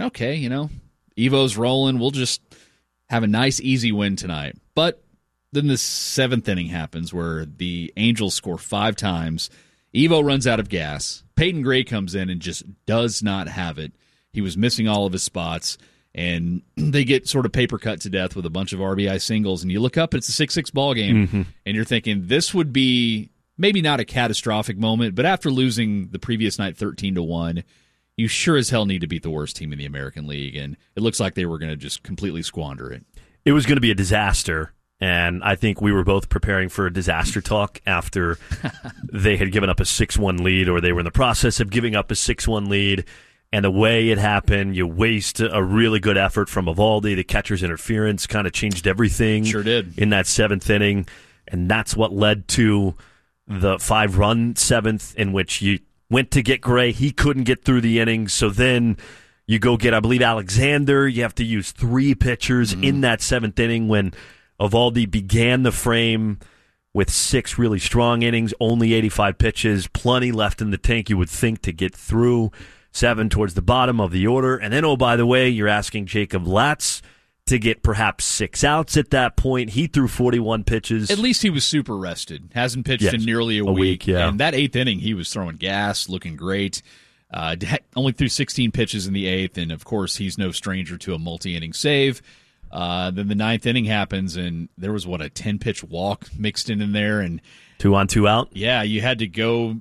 okay, Evo's rolling. We'll just have a nice, easy win tonight. But then the 7th inning happens where the Angels score 5 times. Evo runs out of gas. Peyton Gray comes in and just does not have it. He was missing all of his spots, and they get sort of paper cut to death with a bunch of RBI singles. And you look up, it's a 6-6 ball game, and you're thinking this would be maybe not a catastrophic moment, but after losing the previous night 13-1, you sure as hell need to beat the worst team in the American League, and it looks like they were going to just completely squander it. It was going to be a disaster. And I think we were both preparing for a disaster talk after they had given up a 6-1 lead, or they were in the process of giving up a 6-1 lead. And the way it happened, you waste a really good effort from Eovaldi. The catcher's interference kind of changed everything. Sure did. In that 7th inning. And that's what led to the 5-run 7th, in which you went to get Gray. He couldn't get through the innings. So then you go get, I believe, Alexander. You have to use 3 pitchers in that 7th inning when Eovaldi began the frame with 6 really strong innings, only 85 pitches, plenty left in the tank, you would think, to get through 7 towards the bottom of the order. And then, oh, by the way, you're asking Jacob Latz to get perhaps 6 outs at that point. He threw 41 pitches. At least he was super rested. Hasn't pitched in nearly a week. Yeah. And that 8th inning, he was throwing gas, looking great. Only threw 16 pitches in the 8th, and, of course, he's no stranger to a multi-inning save. Then the 9th inning happens, and there was, a 10-pitch walk mixed in there, and 2 on, 2 out. Yeah, you had to go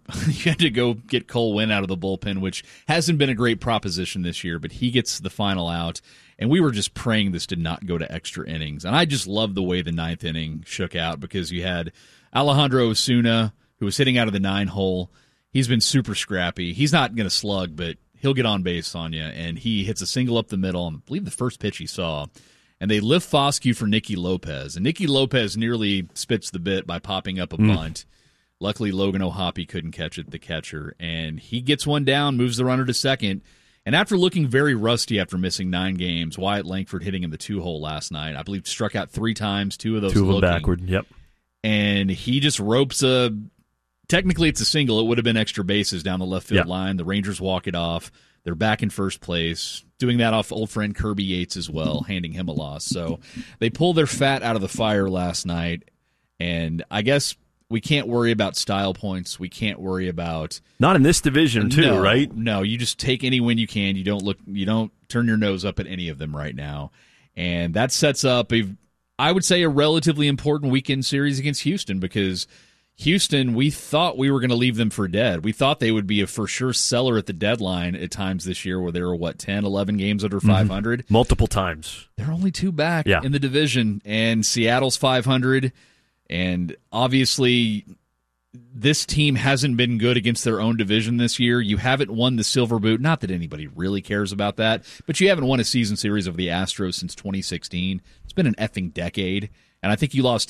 get Cole Winn out of the bullpen, which hasn't been a great proposition this year, but he gets the final out, and we were just praying this did not go to extra innings. And I just love the way the 9th inning shook out, because you had Alejandro Osuna, who was hitting out of the 9-hole. He's been super scrappy. He's not going to slug, but he'll get on base on you, and he hits a single up the middle, and I believe the first pitch he saw. And they lift Foscue for Nicky Lopez. And Nicky Lopez nearly spits the bit by popping up a bunt. Luckily, Logan O'Hoppe couldn't catch it, the catcher. And he gets one down, moves the runner to second. And after looking very rusty after missing 9 games, Wyatt Langford hitting in the 2-hole last night, I believe struck out 3 times, 2 of those 2 of them looking. backward, yep. And he just ropes technically it's a single. It would have been extra bases down the left field line. The Rangers walk it off. They're back in first place, doing that off old friend Kirby Yates as well, handing him a loss. So they pull their fat out of the fire last night, and I guess we can't worry about style points. We can't worry about... Not in this division, too, right? No, you just take any win you can. You don't turn your nose up at any of them right now. And that sets up, I would say, a relatively important weekend series against Houston, because Houston, we thought we were going to leave them for dead. We thought they would be a for sure seller at the deadline at times this year, where they were, 10, 11 games under 500? Multiple times. They're only 2 back in the division, and Seattle's 500. And obviously, this team hasn't been good against their own division this year. You haven't won the Silver Boot. Not that anybody really cares about that, but you haven't won a season series of the Astros since 2016. It's been an effing decade. And I think you lost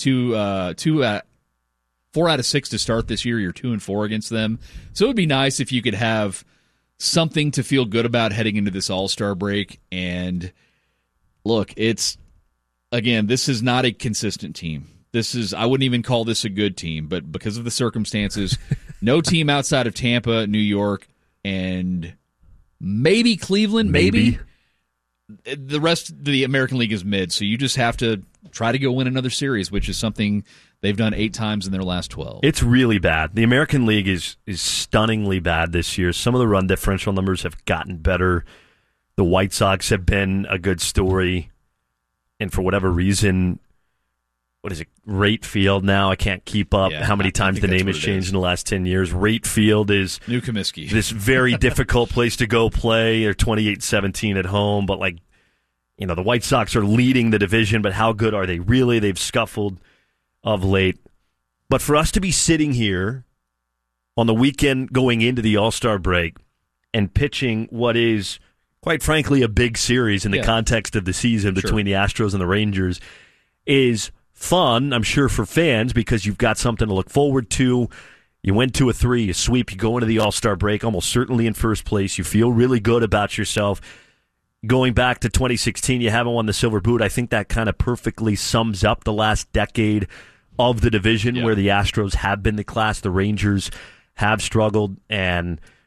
4 out of 6 to start this year. You're 2-4 against them. So it would be nice if you could have something to feel good about heading into this All-Star break. And look, this is not a consistent team. I wouldn't even call this a good team, but because of the circumstances, no team outside of Tampa, New York, and maybe Cleveland, maybe. The rest of the American League is mid, so you just have to try to go win another series, which is something they've done 8 times in their last 12. It's really bad. The American League is stunningly bad this year. Some of the run differential numbers have gotten better. The White Sox have been a good story, and for whatever reason, Rate Field now? I can't keep up how many times the name has changed in the last 10 years. Rate Field is New Comiskey. This very difficult place to go play. They're 28-17 at home, but the White Sox are leading the division, but how good are they really? They've scuffled of late. But for us to be sitting here on the weekend going into the All-Star break and pitching what is, quite frankly, a big series in the context of the season between the Astros and the Rangers is fun, I'm sure, for fans, because you've got something to look forward to. You win 2-3, you sweep, you go into the All-Star break almost certainly in first place. You feel really good about yourself. Going back to 2016, you haven't won the Silver Boot. I think that kind of perfectly sums up the last decade of the division where the Astros have been the class. The Rangers have struggled, and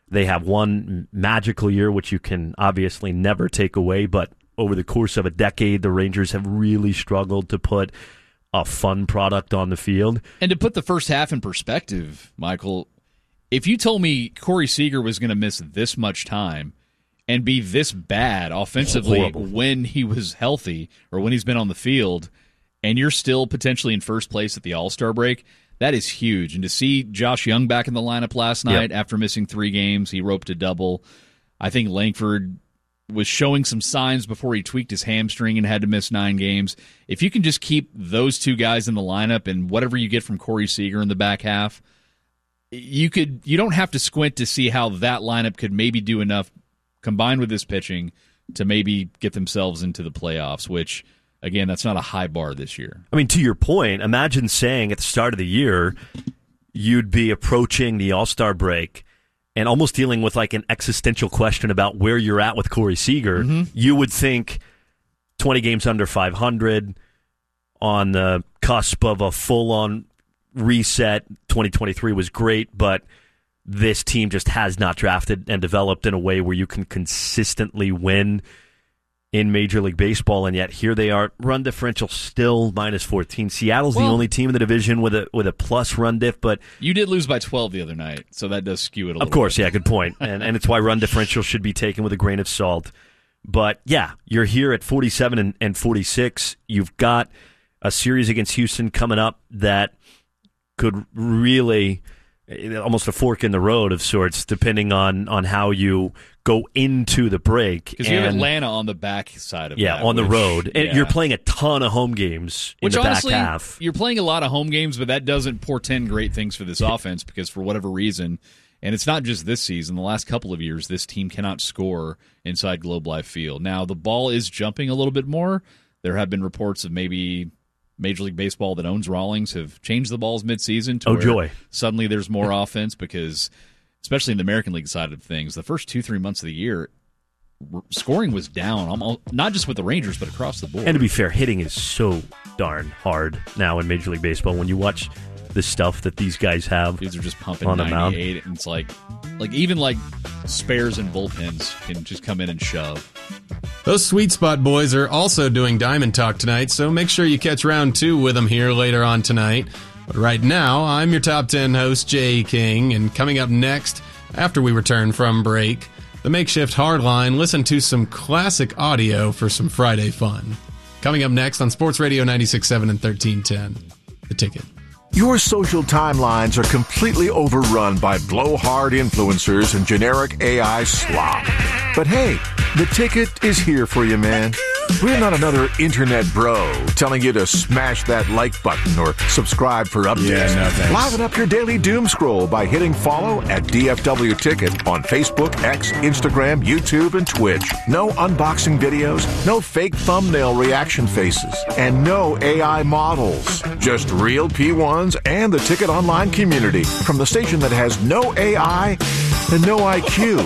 They have one magical year, which you can obviously never take away, but over the course of a decade, the Rangers have really struggled to put a fun product on the field. And to put the first half in perspective, Michael, if you told me Corey Seager was going to miss this much time and be this bad offensively when he was healthy or when he's been on the field, and you're still potentially in first place at the All-Star break, that is huge. And to see Josh Young back in the lineup last night after missing 3 games, he roped a double. I think Langford was showing some signs before he tweaked his hamstring and had to miss 9 games. If you can just keep those 2 guys in the lineup and whatever you get from Corey Seager in the back half, you don't have to squint to see how that lineup could maybe do enough combined with this pitching to maybe get themselves into the playoffs, which, again, that's not a high bar this year. I mean, to your point, imagine saying at the start of the year you'd be approaching the All-Star break and almost dealing with like an existential question about where you're at with Corey Seager. Mm-hmm. You would think 20 games under 500, on the cusp of a full-on reset. 2023 was great, but this team just has not drafted and developed in a way where you can consistently win in Major League Baseball, and yet here they are, run differential still -14. Seattle's the only team in the division with a plus run diff, but you did lose by 12 the other night, so that does skew it a little bit. Of course, yeah, good point. and it's why run differential should be taken with a grain of salt. But yeah, you're here at 47 and 46. You've got a series against Houston coming up that could really, almost a fork in the road of sorts, depending on how you go into the break. Because you have Atlanta on the back side of that. Yeah, on the road. And you're playing a ton of home games in the honestly, back half. You're playing a lot of home games, but that doesn't portend great things for this offense because for whatever reason, and it's not just this season, the last couple of years, this team cannot score inside Globe Life Field. Now, the ball is jumping a little bit more. There have been reports of maybe Major League Baseball that owns Rawlings have changed the balls midseason to where suddenly there's more offense because, especially in the American League side of things, the first 2-3 months of the year, scoring was down, almost, not just with the Rangers, but across the board. And to be fair, hitting is so darn hard now in Major League Baseball. When you watch the stuff that these guys have, these are just pumping on 98, and it's like even spares and bullpens can just come in and shove. Those Sweet Spot boys are also doing Diamond Talk tonight, so make sure you catch round 2 with them here later on tonight. But right now, I'm your Top 10 host, Jay King, and coming up next, after we return from break, the Makeshift Hardline. Listen to some classic audio for some Friday fun. Coming up next on Sports Radio 96.7 and 1310, The Ticket. Your social timelines are completely overrun by blowhard influencers and generic AI slop. But hey, The Ticket is here for you, man. We're not another internet bro telling you to smash that like button or subscribe for updates. Yeah, no thanks. Liven up your daily doom scroll by hitting follow at DFW Ticket on Facebook, X, Instagram, YouTube, and Twitch. No unboxing videos, no fake thumbnail reaction faces, and no AI models. Just real P1s and the Ticket Online community from the station that has no AI and no IQ.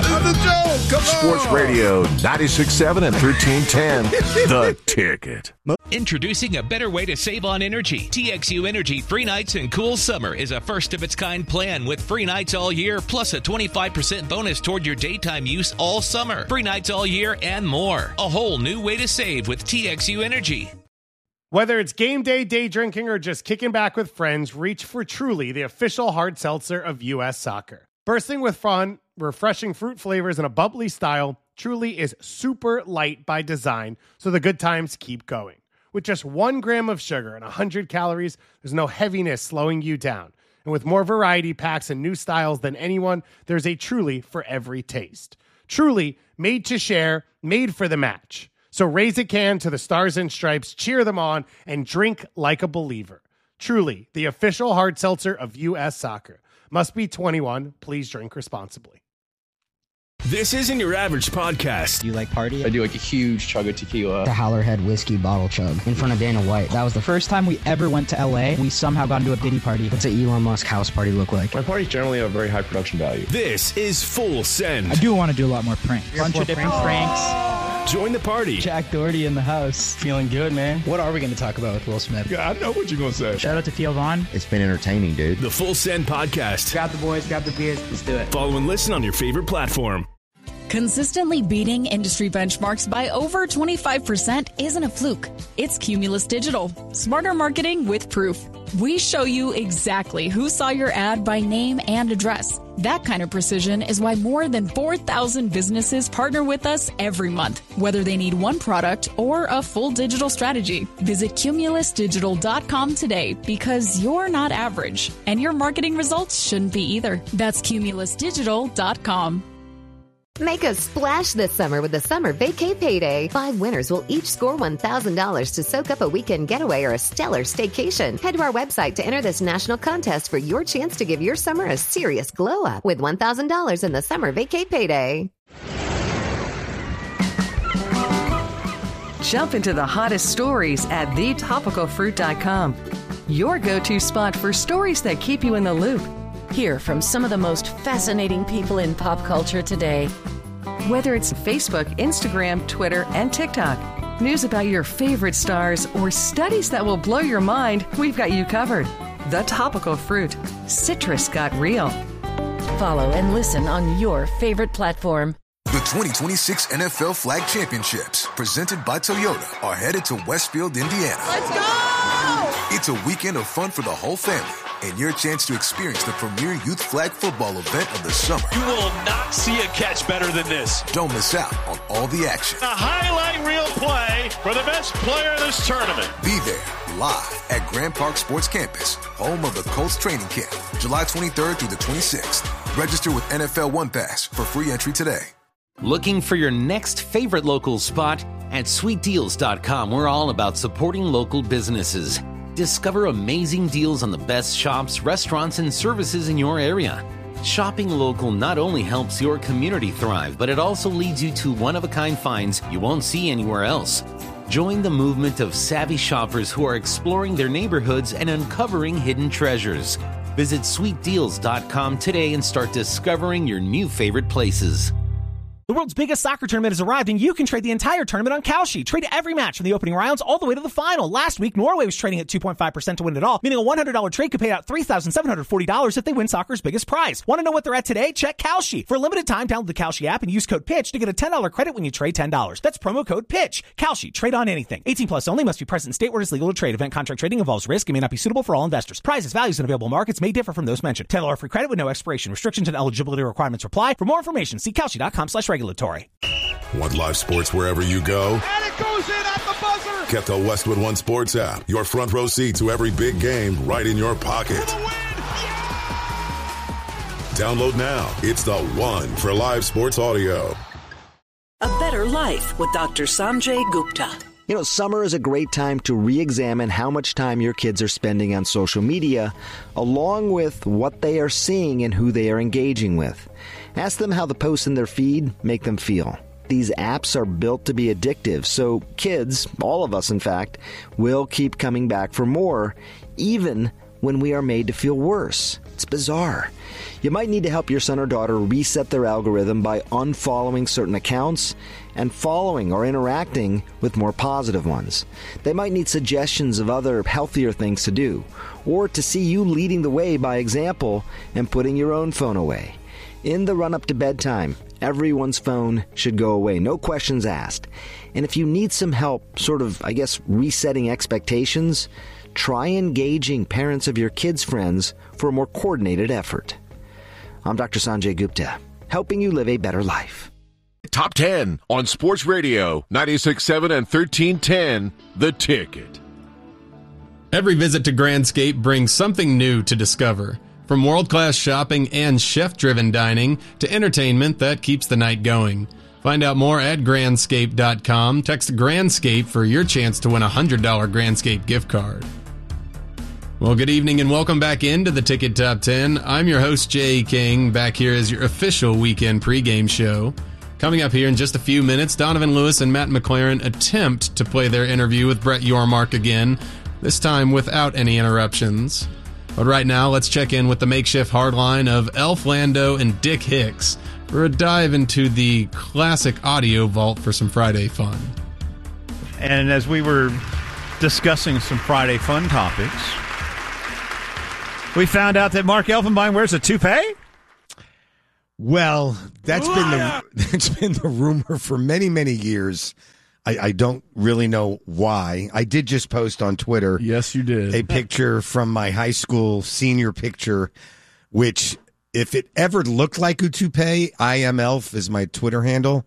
Sports Radio 96.7 and 1310. The Ticket. Introducing a better way to save on energy. TXU Energy Free Nights and Cool Summer is a first-of-its-kind plan with free nights all year, plus a 25% bonus toward your daytime use all summer. Free nights all year and more. A whole new way to save with TXU Energy. Whether it's game day, day drinking, or just kicking back with friends, reach for Truly, the official hard seltzer of U.S. Soccer. Bursting with fun, refreshing fruit flavors, and a bubbly style, Truly is super light by design, so the good times keep going. With just 1 gram of sugar and 100 calories, there's no heaviness slowing you down. And with more variety packs and new styles than anyone, there's a Truly for every taste. Truly, made to share, made for the match. So raise a can to the Stars and Stripes, cheer them on, and drink like a believer. Truly, the official hard seltzer of U.S. Soccer. Must be 21. Please drink responsibly. This isn't your average podcast. Do you like party? I do like a huge chug of tequila. The Howlerhead whiskey bottle chug in front of Dana White. That was the first time we ever went to LA. We somehow got into a Diddy party. What's an Elon Musk house party look like? My parties generally have very high production value. This is Full Send. I do want to do a lot more pranks. Bunch of different pranks. Join the party. Jack Doherty in the house. Feeling good, man. What are we going to talk about with Will Smith? Yeah, I know what you're going to say. Shout out to Theo Vaughn. It's been entertaining, dude. The Full Send Podcast. Grab the boys, grab the beers. Let's do it. Follow and listen on your favorite platform. Consistently beating industry benchmarks by over 25% isn't a fluke. It's Cumulus Digital. Smarter marketing with proof. We show you exactly who saw your ad by name and address. That kind of precision is why more than 4,000 businesses partner with us every month, whether they need one product or a full digital strategy. Visit cumulusdigital.com today because you're not average, and your marketing results shouldn't be either. That's cumulusdigital.com. Make a splash this summer with the Summer Vacay Payday. 5 winners will each score $1,000 to soak up a weekend getaway or a stellar staycation. Head to our website to enter this national contest for your chance to give your summer a serious glow up with $1,000 in the Summer Vacay Payday. Jump into the hottest stories at thetopicalfruit.com. Your go-to spot for stories that keep you in the loop. Hear from some of the most fascinating people in pop culture today. Whether it's Facebook, Instagram, Twitter, and TikTok, news about your favorite stars, or studies that will blow your mind, we've got you covered. The Topical Fruit. Citrus got real. Follow and listen on your favorite platform. The 2026 NFL Flag Championships, presented by Toyota, are headed to Westfield, Indiana. Let's go! It's a weekend of fun for the whole family, and your chance to experience the premier youth flag football event of the summer. You will not see a catch better than this. Don't miss out on all the action. A highlight reel play for the best player of this tournament. Be there live at Grand Park Sports Campus, home of the Colts training camp, July 23rd through the 26th. Register with NFL One Pass for free entry today. Looking for your next favorite local spot? At sweetdeals.com, we're all about supporting local businesses. Discover amazing deals on the best shops, restaurants, and services in your area. Shopping local not only helps your community thrive, but it also leads you to one-of-a-kind finds you won't see anywhere else. Join the movement of savvy shoppers who are exploring their neighborhoods and uncovering hidden treasures. Visit sweetdeals.com today and start discovering your new favorite places. The world's biggest soccer tournament has arrived, and you can trade the entire tournament on Kalshi. Trade every match from the opening rounds all the way to the final. Last week, Norway was trading at 2.5% to win it all, meaning a $100 trade could pay out $3,740 if they win soccer's biggest prize. Want to know what they're at today? Check Kalshi. For a limited time, download the Kalshi app and use code PITCH to get a $10 credit when you trade $10. That's promo code PITCH. Kalshi. Trade on anything. 18 plus only. Must be present in state where it is legal to trade. Event contract trading involves risk and may not be suitable for all investors. Prizes, values, and available markets may differ from those mentioned. $10 free credit with no expiration. Restrictions and eligibility requirements apply. For more information, see Kalshi.com/regulatory. Want live sports wherever you go? And it goes in at the buzzer! Get the Westwood One Sports app. Your front row seat to every big game right in your pocket. For the win! Yeah! Download now. It's the one for live sports audio. A Better Life with Dr. Sanjay Gupta. You know, summer is a great time to re-examine how much time your kids are spending on social media, along with what they are seeing and who they are engaging with. Ask them how the posts in their feed make them feel. These apps are built to be addictive, so kids, all of us in fact, will keep coming back for more, even when we are made to feel worse. It's bizarre. You might need to help your son or daughter reset their algorithm by unfollowing certain accounts and following or interacting with more positive ones. They might need suggestions of other healthier things to do, or to see you leading the way by example and putting your own phone away. In the run-up to bedtime, everyone's phone should go away, no questions asked. And if you need some help, resetting expectations, try engaging parents of your kids' friends for a more coordinated effort. I'm Dr. Sanjay Gupta, helping you live a better life. Top 10 on Sports Radio, 96.7 and 1310, The Ticket. Every visit to Grandscape brings something new to discover. From world-class shopping and chef-driven dining to entertainment that keeps the night going. Find out more at Grandscape.com. Text Grandscape for your chance to win a $100 Grandscape gift card. Well, good evening and welcome back into the Ticket Top 10. I'm your host, Jay King, back here as your official weekend pregame show. Coming up here in just a few minutes, Donovan Lewis and Matt McLaren attempt to play their interview with Brett Yormark again, this time without any interruptions. But right now, let's check in with the makeshift hardline of Elf Lando and Dick Hicks for a dive into the classic audio vault for some Friday fun. And as we were discussing some Friday fun topics, we found out that Mark Elfenbein wears a toupee. Well, that's been the rumor for many, many years. I don't really know why. I did just post on Twitter. Yes, you did. A picture from my high school senior picture, which, if it ever looked like a toupee, I am Elf is my Twitter handle.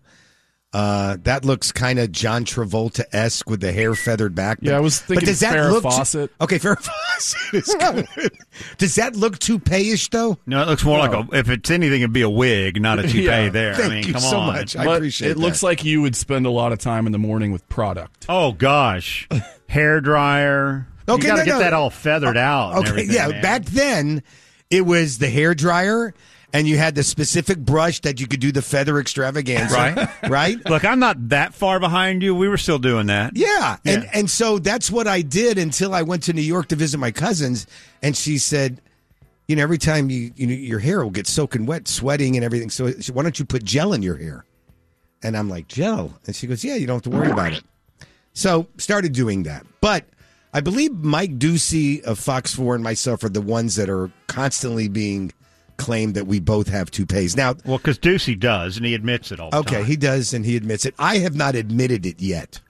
That looks kind of John Travolta-esque with the hair feathered back. Yeah, I was thinking does that Farrah look Fawcett. Okay, Farrah Fawcett is good. Does that look toupee-ish, though? No, it looks more like if it's anything, it'd be a wig, not a toupee there. Thank you come so on. much. I But appreciate it looks like you would spend a lot of time in the morning with product. Oh, gosh. Hair dryer. Okay, you got to no, get that all feathered out. and Okay, everything, yeah. man. Back then, it was the hair dryer, and you had the specific brush that you could do the feather extravaganza. Right. Right? Look, I'm not that far behind you. We were still doing that. Yeah. And so that's what I did until I went to New York to visit my cousins, and she said, every time your hair will get soaking wet, sweating and everything, so why don't you put gel in your hair? And I'm like, gel? And she goes, yeah, you don't have to worry about it. So started doing that. But I believe Mike Ducey of Fox 4 and myself are the ones that are constantly being claimed that we both have toupees. Now, well, because Ducey does, and he admits it all the time. Okay, he does, and he admits it. I have not admitted it yet.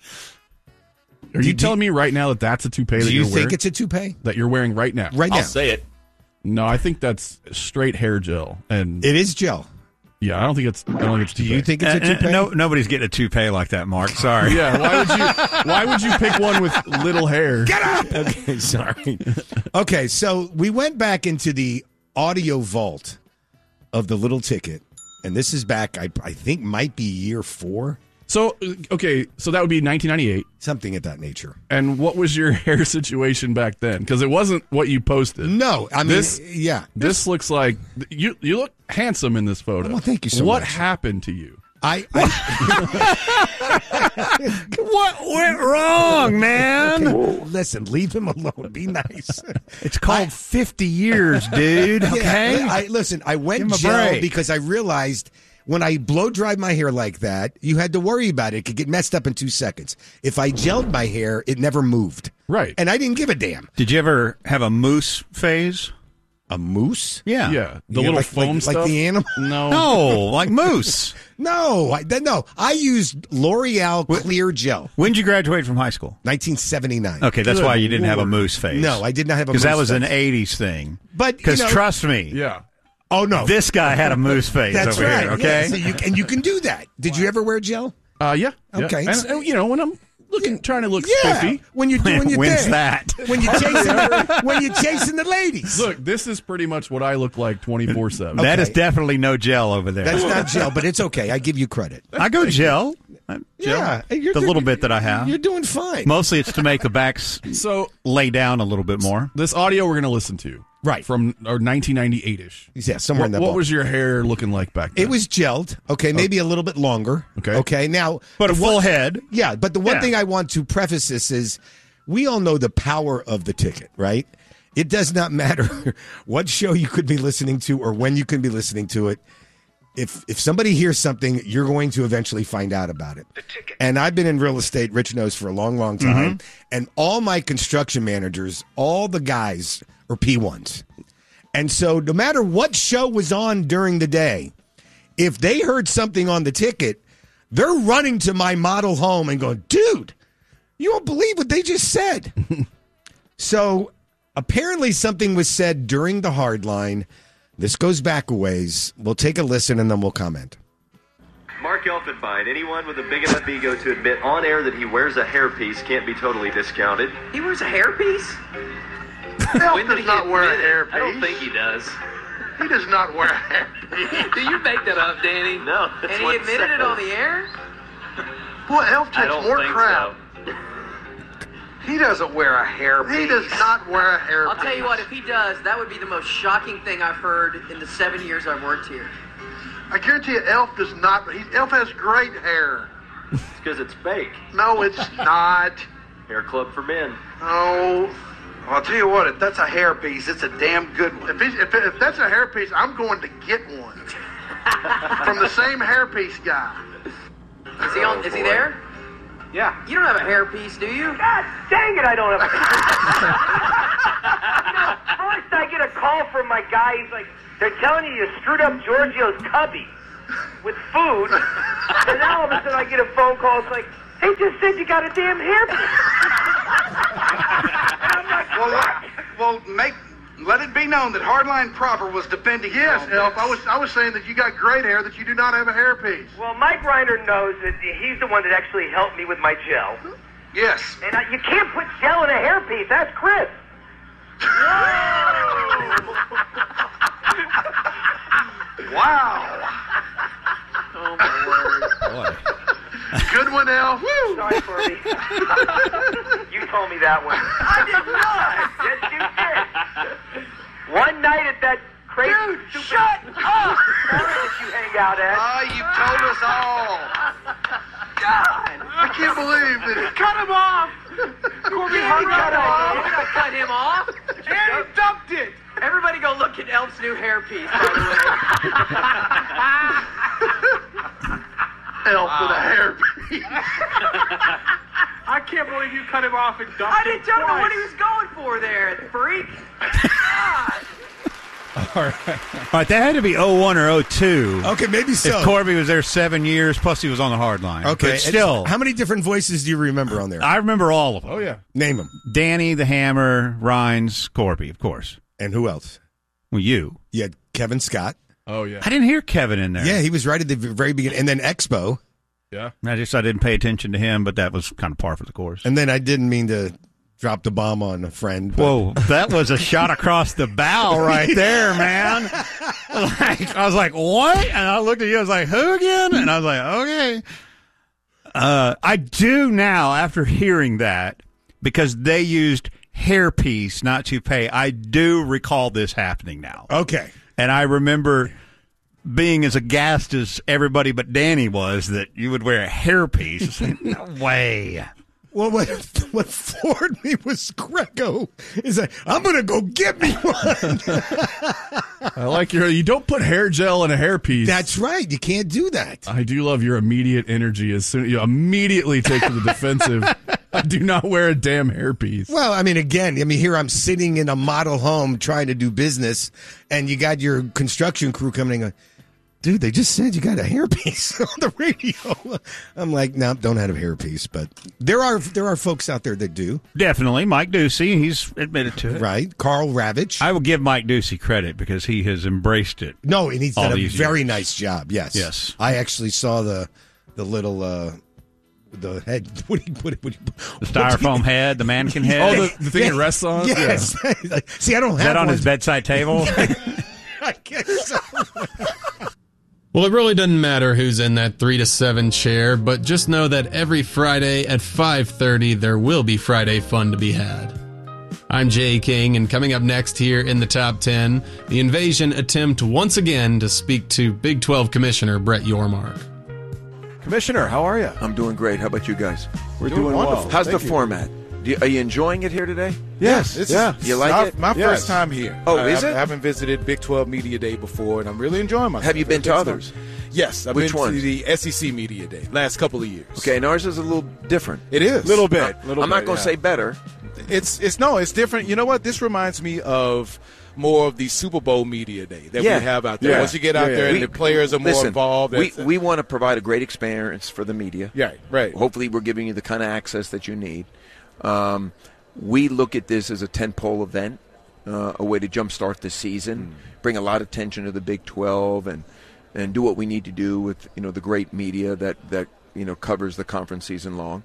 Are you telling me right now that that's a toupee that Do you're you wearing? think it's a toupee? That you're wearing right now? Right now. I'll say it. No, I think that's straight hair gel. And it is gel. Yeah, I don't think it's toupee. Do you think it's a toupee? Nobody's getting a toupee like that, Mark. Sorry. Yeah, why would you pick one with little hair? Get up! Okay, sorry. Okay, so we went back into the audio vault of the little ticket, and this is back, I think, might be year 4. So, okay, so that would be 1998. Something of that nature. And what was your hair situation back then? Because it wasn't what you posted. No, I mean, yeah. This looks like, you look handsome in this photo. Well, thank you so What much. happened to you? What went wrong, man? Okay, listen, leave him alone. Be nice. It's called 50 years, dude. Okay? Listen, I Give went him a gel break. because I realized when I blow dried my hair like that, you had to worry about it. It could get messed up in 2 seconds. If I gelled my hair, it never moved. Right. And I didn't give a damn. Did you ever have a mousse phase? A mousse? Yeah. Yeah. The little foam stuff? Like the animal? No, like mousse. No, I used L'Oreal Clear Gel. When did you graduate from high school? 1979. Okay, that's why you didn't have a mousse phase. No, I did not have a mousse because that was phase. an 80s thing. But because trust me. Yeah. Oh, no. This guy had a mousse phase That's over right. here, okay? Yeah, so you can do that. Did you ever wear gel? Yeah. Okay. And, when I'm trying to look Yeah. spiffy. When you're doing your When's thing. that? When you're chasing the ladies. Look, this is pretty much what I look like 24/7. That is definitely no gel over there. That's not gel, but it's okay. I give you credit. I go gel. Yeah, the little bit that I have. You're doing fine. Mostly it's to make the backs So lay down a little bit more. this audio we're going to listen to, Right. from 1998ish. Yeah, somewhere in that What ballpark. was your hair looking like back then? It was gelled. Okay, maybe a little bit longer. Okay. Okay, now. But a the full one- head. Yeah, but the one Yeah. thing I want to preface this is we all know the power of the ticket, right? It does not matter what show you could be listening to or when you could be listening to it. If somebody hears something, you're going to eventually find out about it. And I've been in real estate, Rich knows, for a long, long time. And all my construction managers, all the guys are P1s. And so no matter what show was on during the day, if they heard something on the ticket, they're running to my model home and going, dude, you won't believe what they just said. So apparently something was said during the hard line. This goes back a ways. We'll take a listen and then we'll comment. Mark Elfenbein, anyone with a big enough ego to admit on air that he wears a hairpiece can't be totally discounted. He wears a hairpiece? Elf does not wear a hairpiece. I don't think he does. He does not wear a hairpiece. Do you make that up, Danny? No. That's And he what it admitted it says. on the air? Boy, Elf I takes don't more think crap. so. He doesn't wear a hairpiece. He does not wear a hairpiece. I'll tell you what, if he does, that would be the most shocking thing I've heard in the 7 years I've worked here. I guarantee you, Elf does not. Elf has great hair. It's because it's fake. No, it's not. Hair club for men. No. I'll tell you what, if that's a hairpiece, it's a damn good one. If that's a hairpiece, I'm going to get one. From the same hairpiece guy. Is he there? Yeah. You don't have a hairpiece, do you? God dang it, I don't have a First I get a call from my guy. He's like, they're telling you screwed up Giorgio's cubby with food. And now all of a sudden I get a phone call. It's like, they just said you got a damn hairpiece. And I'm like, let it be known that Hardline Proper was defending. Yes, Elf. I was saying that you got great hair, that you do not have a hairpiece. well, Mike Reiner knows that he's the one that actually helped me with my gel. Yes. And you can't put gel in a hairpiece. That's Chris. Wow. Oh, my word. Boy. Good one, Elf. Sorry, Furby. You told me that one. I did not. Yes, you did. One night at that crazy stupid shut up! that you hang out at. Oh, you told us all. God. I can't believe that. Cut him off. Corby, cut him off. We're not cut him off. And he dumped it. Everybody go look at Elf's new hairpiece, by the way. Elf with a hairpiece. I can't believe you cut him off and dumped I didn't know what he was going for there, freak. God. All right, that had to be 01 or 02. Okay, maybe so. If Corby was there 7 years, plus he was on the hard line. Okay, But still. how many different voices do you remember on there? I remember all of them. Oh, yeah. Name them. Danny, the Hammer, Rhines, Corby, of course. And who else? Well, you. You had Kevin Scott. Oh, yeah. I didn't hear Kevin in there. Yeah, he was right at the very beginning. And then Expo. Yeah. I didn't pay attention to him, but that was kind of par for the course. And then I didn't mean to drop the bomb on a friend. But... Whoa, that was a shot across the bow right there, man. I was like, what? And I looked at you, I was like, who again? And I was like, okay. I do now, after hearing that, because they used hairpiece, not toupee, I do recall this happening now. Okay. And I remember being as aghast as everybody but Danny was that you would wear a hairpiece. It's like, no way. Well, what floored me was Greco. Is like, I'm going to go get me one. I like you don't put hair gel in a hairpiece. That's right. You can't do that. I do love your immediate energy. As soon you immediately take to the defensive. I do not wear a damn hairpiece. Well, here I'm sitting in a model home trying to do business, and you got your construction crew coming in. Dude, they just said you got a hairpiece on the radio. I'm like, no, don't have a hairpiece, but there are folks out there that do. Definitely. Mike Ducey, he's admitted to it. Right. Carl Ravitch. I will give Mike Ducey credit because he has embraced it. No, and he's done a very years. nice job, yes. Yes. I actually saw the little the head. The styrofoam head, the mannequin head. Oh, the thing it rests on? Yes. Yeah. See, I don't have Is that on one. his bedside table? I guess so. Well, it really doesn't matter who's in that 3 to 7 chair, but just know that every Friday at 5:30 there will be Friday fun to be had. I'm Jay King, and coming up next here in the Top 10, the Invasion attempt once again to speak to Big 12 Commissioner Brett Yormark. Commissioner, how are you? I'm doing great. How about you guys? We're doing wonderful. How's Thank the you. format? Are you enjoying it here today? Yes. You like it? My first time here. Oh, is it? I haven't visited Big 12 Media Day before, and I'm really enjoying myself. Have you been to others? Yes. I've Which been ones? to the SEC Media Day last couple of years. Okay, and ours is a little different. It is. Little bit. I'm not going to say better. It's different. You know what? This reminds me of more of the Super Bowl Media Day that we have out there. Once you get out there and the players are more involved. We want to provide a great experience for the media. Right. Hopefully we're giving you the kind of access that you need. We look at this as a tentpole event, a way to jumpstart the season, bring a lot of attention to the Big 12, and do what we need to do with the great media that covers the conference season long.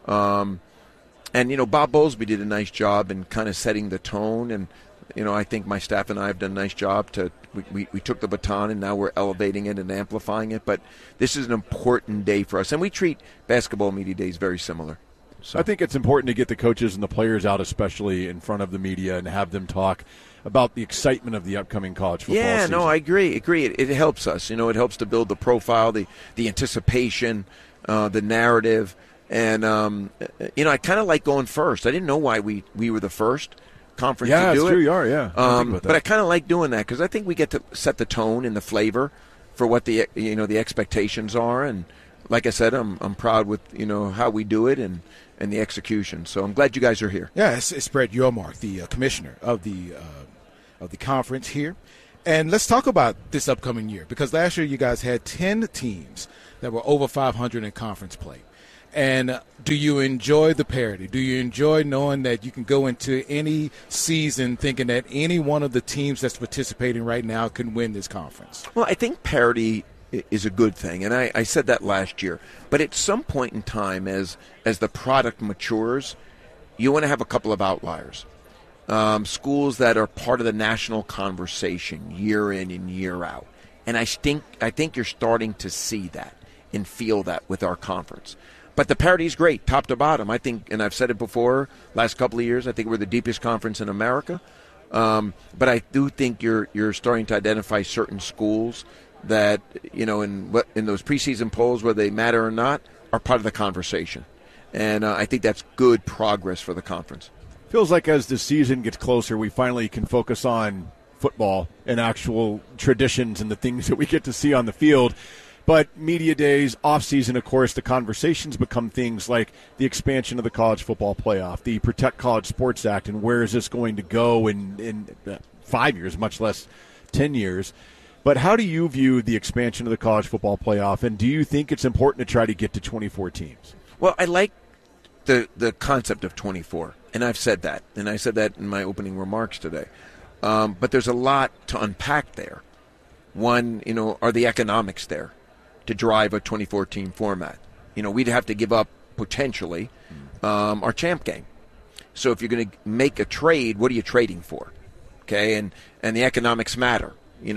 And Bob Bowlesby did a nice job in kind of setting the tone, and I think my staff and I have done a nice job we took the baton and now we're elevating it and amplifying it. But this is an important day for us, and we treat basketball media days very similar. So I think it's important to get the coaches and the players out, especially in front of the media, and have them talk about the excitement of the upcoming college football season. No, I agree. It helps us. It helps to build the profile, the anticipation, the narrative. And, I kind of like going first. I didn't know why we were the first conference to do it. Yeah, it's true, you are, yeah. But I kind of like doing that because I think we get to set the tone and the flavor for what the expectations are. And like I said, I'm proud with how we do it and the execution. So I'm glad you guys are here. Yeah, it's Brett Yormark, the commissioner of the conference here. And let's talk about this upcoming year, because last year you guys had 10 teams that were over 500 in conference play. And do you enjoy the parity? Do you enjoy knowing that you can go into any season thinking that any one of the teams that's participating right now can win this conference? Well, I think parity is a good thing, and I said that last year. But at some point in time, as the product matures, you want to have a couple of outliers. Schools that are part of the national conversation year in and year out. And I think you're starting to see that and feel that with our conference. But the parity is great, top to bottom. I think, and I've said it before, last couple of years, I think we're the deepest conference in America. But I do think you're starting to identify certain schools that, in those preseason polls, whether they matter or not, are part of the conversation. And I think that's good progress for the conference. Feels like as the season gets closer, we finally can focus on football and actual traditions and the things that we get to see on the field. But media days, off-season, of course, the conversations become things like the expansion of the college football playoff, the Protect College Sports Act, and where is this going to go in 5 years, much less 10 years. But how do you view the expansion of the college football playoff, and do you think it's important to try to get to 24 teams? Well, I like the concept of 24, and I've said that, and I said that in my opening remarks today. But there's a lot to unpack there. One, are the economics there to drive a 24-team format? We'd have to give up, potentially, our champ game. So if you're going to make a trade, what are you trading for? Okay, and the economics matter.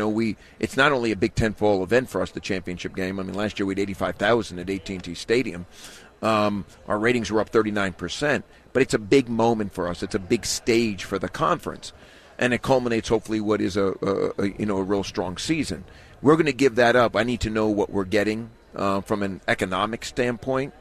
It's not only a Big Ten fall event for us, the championship game. I mean, last year we had 85,000 at AT&T Stadium. Our ratings were up 39%, but it's a big moment for us. It's a big stage for the conference, and it culminates hopefully what is a real strong season. We're going to give that up. I need to know what we're getting from an economic standpoint.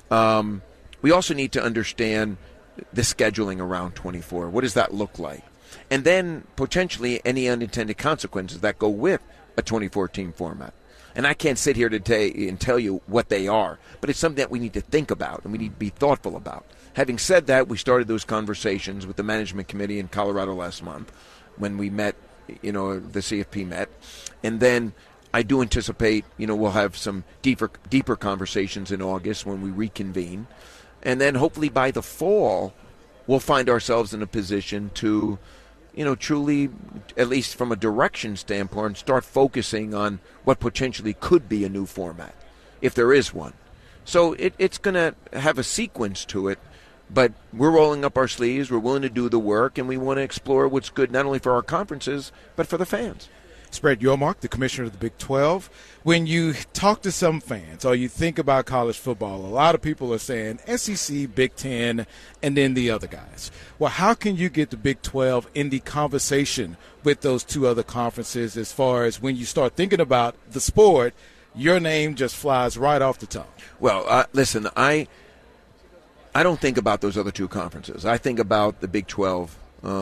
We also need to understand the scheduling around 24. What does that look like? And then potentially any unintended consequences that go with a 24-team format. And I can't sit here today and tell you what they are, but it's something that we need to think about and we need to be thoughtful about. Having said that, we started those conversations with the management committee in Colorado last month when we met, the CFP met. And then I do anticipate, we'll have some deeper conversations in August when we reconvene. And then hopefully by the fall, we'll find ourselves in a position to, truly, at least from a direction standpoint, start focusing on what potentially could be a new format, if there is one. So it's going to have a sequence to it, but we're rolling up our sleeves, we're willing to do the work, and we want to explore what's good not only for our conferences, but for the fans. It's Brett Yormark, the commissioner of the Big 12. When you talk to some fans or you think about college football, a lot of people are saying SEC, Big 10, and then the other guys. Well, how can you get the Big 12 in the conversation with those two other conferences as far as when you start thinking about the sport, your name just flies right off the tongue? Well, listen, I don't think about those other two conferences. I think about the Big 12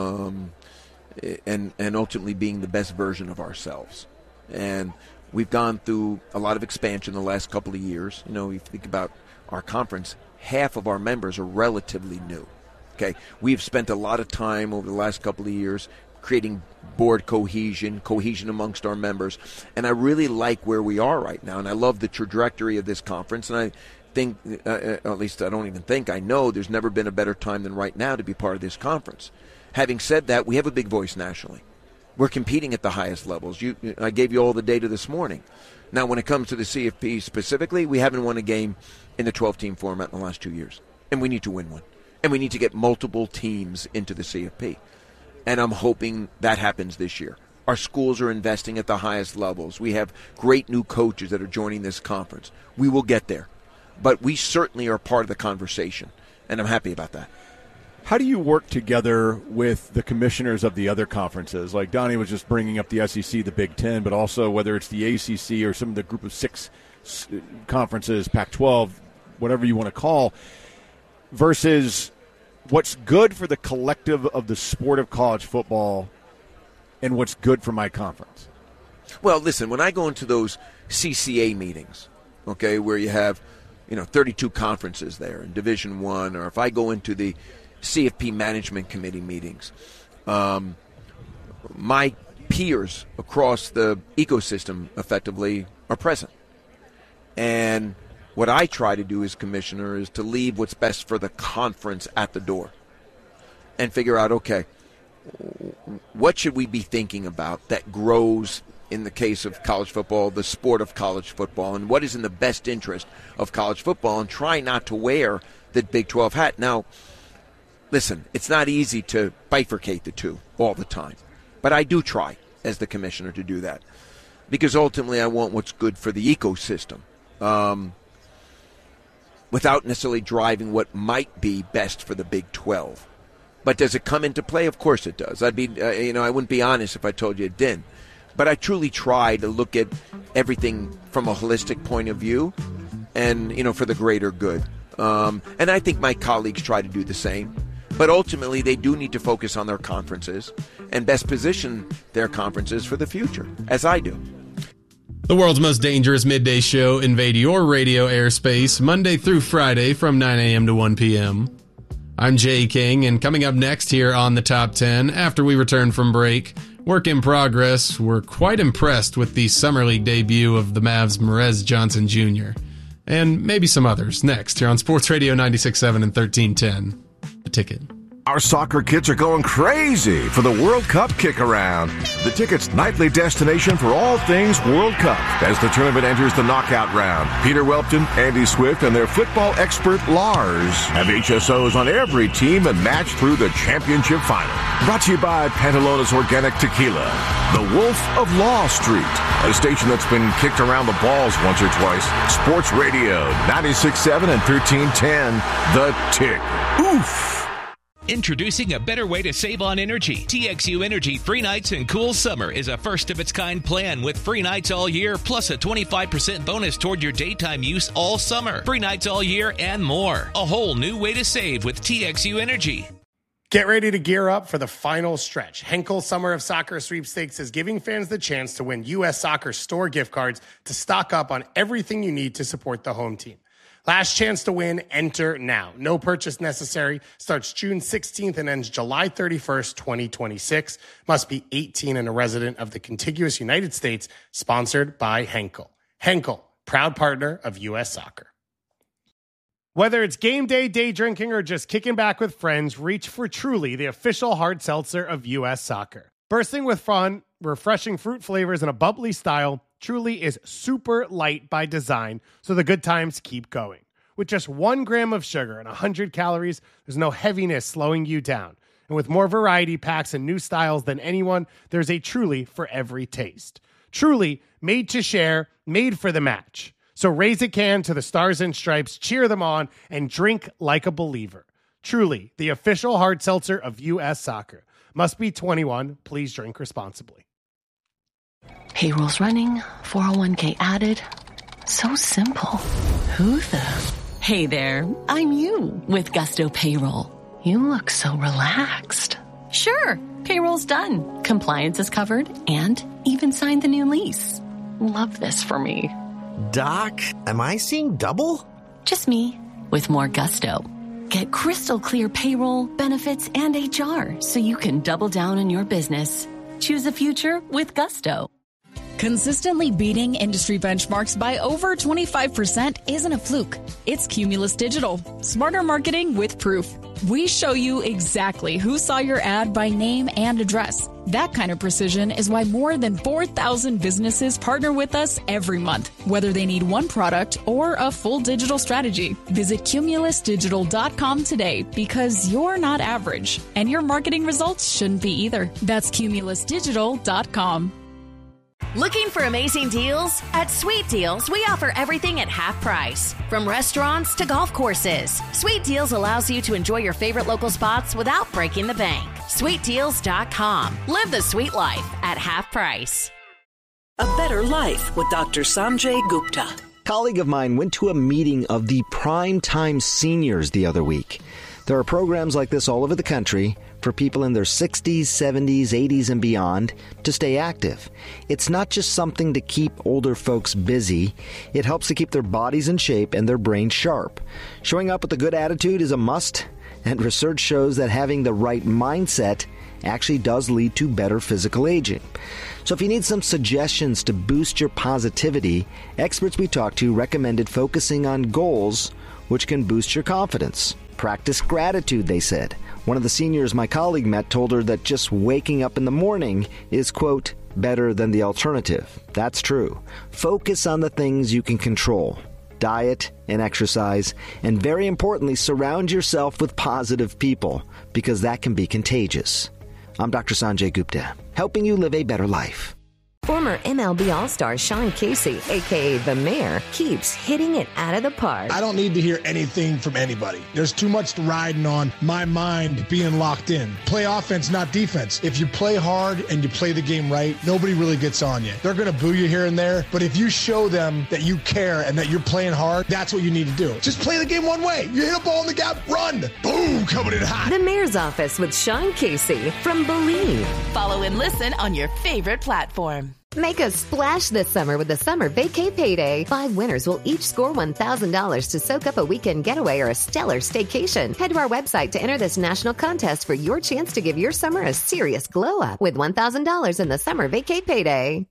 and ultimately being the best version of ourselves. And we've gone through a lot of expansion the last couple of years. If you think about our conference, half of our members are relatively new. Okay, we've spent a lot of time over the last couple of years creating board cohesion amongst our members. And I really like where we are right now, and I love the trajectory of this conference. And I think, at least I don't even think, I know there's never been a better time than right now to be part of this conference. Having said that, we have a big voice nationally. We're competing at the highest levels. I gave you all the data this morning. Now, when it comes to the CFP specifically, we haven't won a game in the 12-team format in the last 2 years. And we need to win one. And we need to get multiple teams into the CFP. And I'm hoping that happens this year. Our schools are investing at the highest levels. We have great new coaches that are joining this conference. We will get there. But we certainly are part of the conversation. And I'm happy about that. How do you work together with the commissioners of the other conferences? Like Donnie was just bringing up the SEC, the Big Ten, but also whether it's the ACC or some of the group of 6 conferences, Pac-12, whatever you want to call, versus what's good for the collective of the sport of college football and what's good for my conference. Well, listen, when I go into those CCA meetings, okay, where you have 32 conferences there in Division I, or if I go into the CFP Management Committee meetings, my peers across the ecosystem effectively are present. And what I try to do as commissioner is to leave what's best for the conference at the door and figure out, okay, what should we be thinking about that grows, in the case of college football, the sport of college football, and what is in the best interest of college football, and try not to wear the Big 12 hat. Now, listen, it's not easy to bifurcate the two all the time, but I do try as the commissioner to do that because ultimately I want what's good for the ecosystem without necessarily driving what might be best for the Big 12. But does it come into play? Of course it does. I'd be, I wouldn't be honest if I told you it didn't. But I truly try to look at everything from a holistic point of view and, for the greater good. And I think my colleagues try to do the same. But ultimately, they do need to focus on their conferences and best position their conferences for the future, as I do. The world's most dangerous midday show invade your radio airspace Monday through Friday from 9 a.m. to 1 p.m. I'm Jay King, and coming up next here on the Top 10, after we return from break, work in progress, we're quite impressed with the Summer League debut of the Mavs' Merez Johnson Jr., and maybe some others next here on Sports Radio 96.7 and 1310. The Ticket. Our soccer kids are going crazy for the World Cup kick-around. The Ticket's nightly destination for all things World Cup as the tournament enters the knockout round. Peter Welpton, Andy Swift, and their football expert Lars have HSOs on every team and match through the championship final. Brought to you by Pantalones Organic Tequila. The Wolf of Law Street, a station that's been kicked around the balls once or twice. Sports Radio 96.7 and 1310. The Tick. Oof. Introducing a better way to save on energy. TXU Energy Free Nights and Cool Summer is a first-of-its-kind plan with free nights all year, plus a 25% bonus toward your daytime use all summer. Free nights all year and more. A whole new way to save with TXU Energy. Get ready to gear up for the final stretch. Henkel Summer of Soccer Sweepstakes is giving fans the chance to win U.S. Soccer store gift cards to stock up on everything you need to support the home team. Last chance to win, enter now. No purchase necessary. Starts June 16th and ends July 31st, 2026. Must be 18 and a resident of the contiguous United States. Sponsored by Henkel. Henkel, proud partner of U.S. Soccer. Whether it's game day, day drinking, or just kicking back with friends, reach for Truly, the official hard seltzer of U.S. Soccer. Bursting with fun, refreshing fruit flavors, and a bubbly style, Truly is super light by design, so the good times keep going. With just 1 gram of sugar and 100 calories, there's no heaviness slowing you down. And with more variety packs and new styles than anyone, there's a Truly for every taste. Truly, made to share, made for the match. So raise a can to the Stars and Stripes, cheer them on, and drink like a believer. Truly, the official hard seltzer of U.S. Soccer. Must be 21. Please drink responsibly. Payroll's running, 401k added. So simple. Who the? Hey there, I'm you with Gusto Payroll. You look so relaxed. Sure, payroll's done. Compliance is covered and even signed the new lease. Love this for me. Doc, am I seeing double? Just me with more Gusto. Get crystal clear payroll, benefits, and HR so you can double down on your business. Choose a future with Gusto. Consistently beating industry benchmarks by over 25% isn't a fluke. It's Cumulus Digital. Smarter marketing with proof. We show you exactly who saw your ad by name and address. That kind of precision is why more than 4,000 businesses partner with us every month, whether they need one product or a full digital strategy. Visit cumulusdigital.com today because you're not average, and your marketing results shouldn't be either. That's cumulusdigital.com. Looking for amazing deals? At Sweet Deals, we offer everything at half price. From restaurants to golf courses, Sweet Deals allows you to enjoy your favorite local spots without breaking the bank. SweetDeals.com. Live the sweet life at half price. A Better Life with Dr. Sanjay Gupta. A colleague of mine went to a meeting of the Primetime Seniors the other week. There are programs like this all over the country for people in their 60s, 70s, 80s, and beyond to stay active. It's not just something to keep older folks busy. It helps to keep their bodies in shape and their brains sharp. Showing up with a good attitude is a must, and research shows that having the right mindset actually does lead to better physical aging. So if you need some suggestions to boost your positivity, experts we talked to recommended focusing on goals which can boost your confidence. Practice gratitude, they said. One of the seniors my colleague met told her that just waking up in the morning is, quote, better than the alternative. That's true. Focus on the things you can control. Diet and exercise, and very importantly, surround yourself with positive people, because that can be contagious. I'm Dr. Sanjay Gupta, helping you live a better life. Former MLB All-Star Sean Casey, a.k.a. The Mayor, keeps hitting it out of the park. I don't need to hear anything from anybody. There's too much riding on my mind being locked in. Play offense, not defense. If you play hard and you play the game right, nobody really gets on you. They're going to boo you here and there, but if you show them that you care and that you're playing hard, that's what you need to do. Just play the game one way. You hit a ball in the gap, run. Boom, coming in hot. The Mayor's Office with Sean Casey from Believe. Follow and listen on your favorite platform. Make a splash this summer with the Summer Vacay Payday. 5 winners will each score $1,000 to soak up a weekend getaway or a stellar staycation. Head to our website to enter this national contest for your chance to give your summer a serious glow up with $1,000 in the Summer Vacay Payday.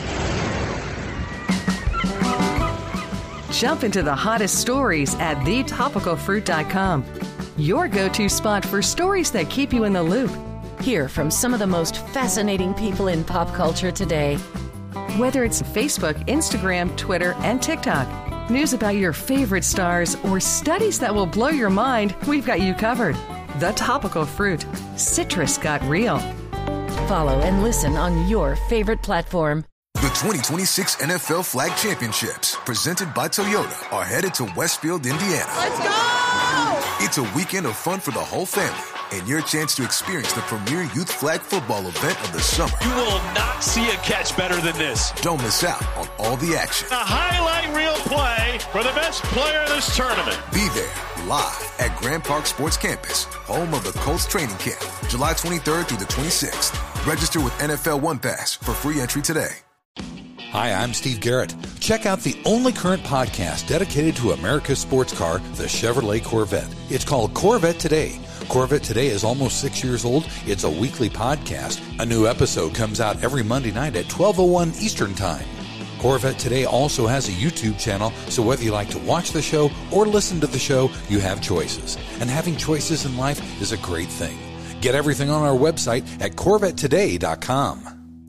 Jump into the hottest stories at thetopicalfruit.com. Your go-to spot for stories that keep you in the loop. Hear from some of the most fascinating people in pop culture today. Whether it's Facebook, Instagram, Twitter, and TikTok, news about your favorite stars, or studies that will blow your mind, we've got you covered. The Topical Fruit. Citrus got real. Follow and listen on your favorite platform. The 2026 NFL Flag Championships, presented by Toyota, are headed to Westfield, Indiana. Let's go! It's a weekend of fun for the whole family, and your chance to experience the premier youth flag football event of the summer. You will not see a catch better than this. Don't miss out on all the action. A highlight reel play for the best player in this tournament. Be there live at Grand Park Sports Campus, home of the Colts training camp, July 23rd through the 26th. Register with NFL One Pass for free entry today. Hi, I'm Steve Garrett. Check out the only current podcast dedicated to America's sports car, the Chevrolet Corvette. It's called Corvette Today. Corvette Today is almost 6 years old. It's a weekly podcast. A new episode comes out every Monday night at 12:01 Eastern Time. Corvette Today also has a YouTube channel, so whether you like to watch the show or listen to the show, you have choices. And having choices in life is a great thing. Get everything on our website at CorvetteToday.com.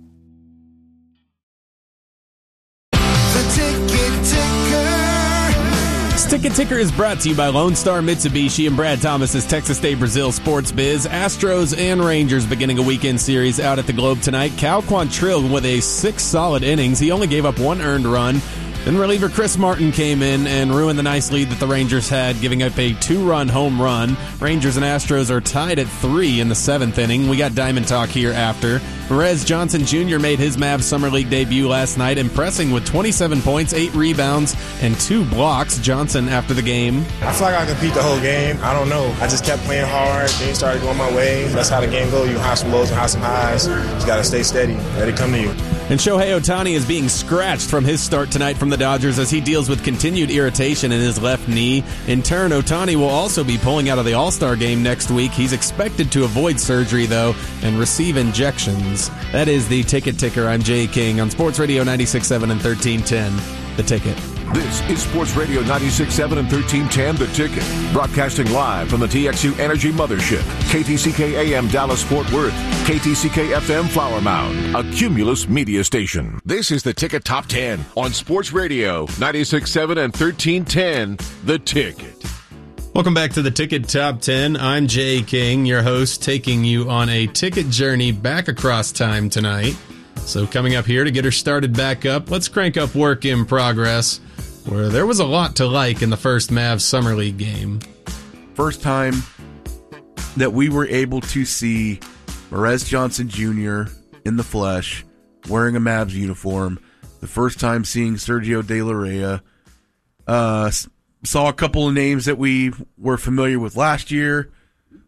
Ticket Ticker is brought to you by Lone Star Mitsubishi and Brad Thomas's Texas State Brazil Sports Biz. Astros and Rangers beginning a weekend series out at the Globe tonight. Cal Quantrill with a 6 solid innings. He only gave up 1 earned run. Then reliever Chris Martin came in and ruined the nice lead that the Rangers had, giving up a 2-run home run. Rangers and Astros are tied at 3 in the 7th inning. We got Diamond Talk here after. Perez Johnson Jr. made his Mavs Summer League debut last night, impressing with 27 points, 8 rebounds, and 2 blocks. Johnson after the game. I feel like I compete the whole game. I don't know. I just kept playing hard. Things started going my way. That's how the game goes. You have some lows and have some highs. You just got to stay steady. Let it come to you. And Shohei Ohtani is being scratched from his start tonight from the Dodgers as he deals with continued irritation in his left knee. In turn, Ohtani will also be pulling out of the All-Star game next week. He's expected to avoid surgery, though, and receive injections. That is the Ticket Ticker. I'm Jay King on Sports Radio 96.7 and 1310. The Ticket. This is Sports Radio 96.7 and 1310, The Ticket. Broadcasting live from the TXU Energy Mothership. KTCK AM Dallas Fort Worth. KTCK FM Flower Mound. A Cumulus media station. This is The Ticket Top 10 on Sports Radio 96.7 and 1310, The Ticket. Welcome back to the Ticket Top 10. I'm Jay King, your host, taking you on a ticket journey back across time tonight. So coming up here to get her started back up, let's crank up Work in Progress, where there was a lot to like in the first Mavs Summer League game. First time that we were able to see Perez Johnson Jr. in the flesh, wearing a Mavs uniform. The first time seeing Sergio De La Rey. Saw a couple of names that we were familiar with last year.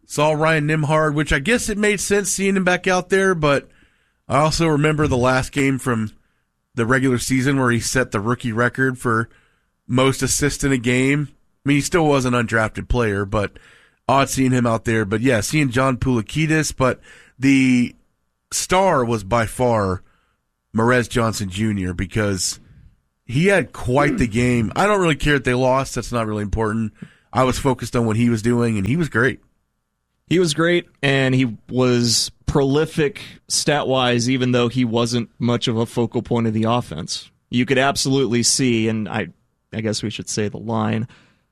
saw Ryan Nembhard, which I guess it made sense seeing him back out there, but I also remember the last game from the regular season where he set the rookie record for most assists in a game. I mean, he still was an undrafted player, but odd seeing him out there. But yeah, seeing John Poulikitis, but the star was by far Marez Johnson Jr. because he had quite the game. I don't really care if they lost. That's not really important. I was focused on what he was doing, and he was great. He was great, and he was prolific stat-wise, even though he wasn't much of a focal point of the offense. You could absolutely see, and I guess we should say the line,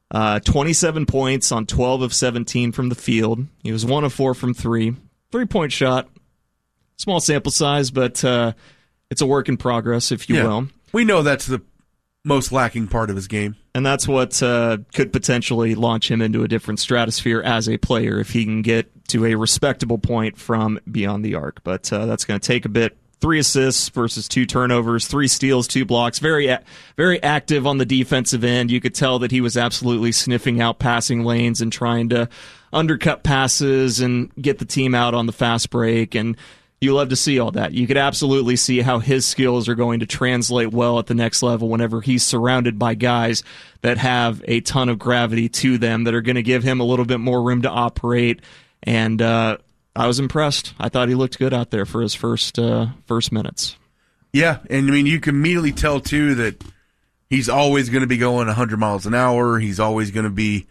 27 points on 12 of 17 from the field. He was 1 of 4 from 3. 3-point shot. Small sample size, but it's a work in progress, if you will. We know that's the most lacking part of his game. And that's what could potentially launch him into a different stratosphere as a player if he can get to a respectable point from beyond the arc. But that's going to take a bit. 3 assists versus 2 turnovers, 3 steals, 2 blocks. Very, very active on the defensive end. You could tell that he was absolutely sniffing out passing lanes and trying to undercut passes and get the team out on the fast break. And you love to see all that. You could absolutely see how his skills are going to translate well at the next level whenever he's surrounded by guys that have a ton of gravity to them that are going to give him a little bit more room to operate. And I was impressed. I thought he looked good out there for his first minutes. Yeah, and I mean, you can immediately tell, too, that he's always going to be going 100 miles an hour. He's always going to be,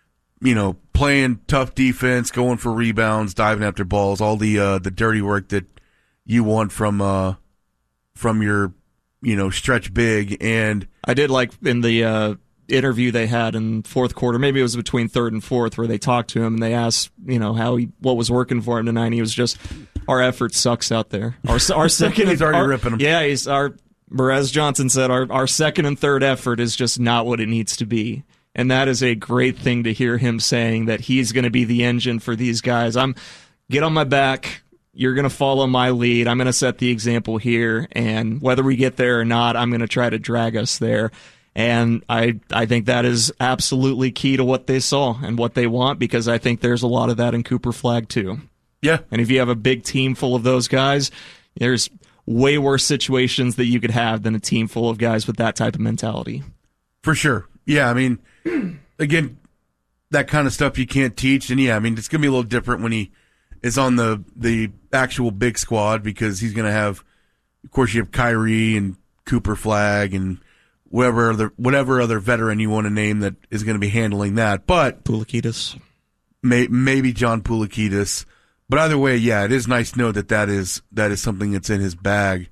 playing tough defense, going for rebounds, diving after balls, all the dirty work that you want from your, stretch big. And I did like in the interview they had in fourth quarter, maybe it was between third and fourth, where they talked to him and they asked, what was working for him tonight. And he was just, our effort sucks out there. Our second, he's already ripping him. Yeah, Marez Johnson said our second and third effort is just not what it needs to be. And that is a great thing to hear him saying, that he's going to be the engine for these guys. Get on my back. You're going to follow my lead. I'm going to set the example here. And whether we get there or not, I'm going to try to drag us there. And I think that is absolutely key to what they saw and what they want, because I think there's a lot of that in Cooper Flagg too. Yeah. And if you have a big team full of those guys, there's way worse situations that you could have than a team full of guys with that type of mentality. For sure. Yeah, I mean, again, that kind of stuff you can't teach. And yeah, I mean, it's going to be a little different when he is on the actual big squad, because he's going to have, of course, you have Kyrie and Cooper Flagg and whatever other veteran you want to name that is going to be handling that. But Poulikitis. Maybe John Poulikitis. But either way, yeah, it is nice to know that is something that's in his bag.